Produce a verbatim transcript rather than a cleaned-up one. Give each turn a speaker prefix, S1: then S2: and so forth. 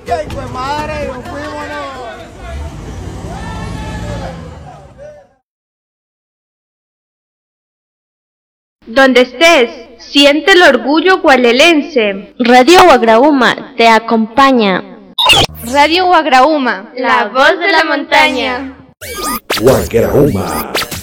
S1: ¡Qué hijo de madre! ¡Nos fuímonos!
S2: Donde estés, siente el orgullo gualelense.
S3: Radio Guagrauma te acompaña.
S2: Radio Guagrauma, la voz de la montaña.
S4: Guagrauma.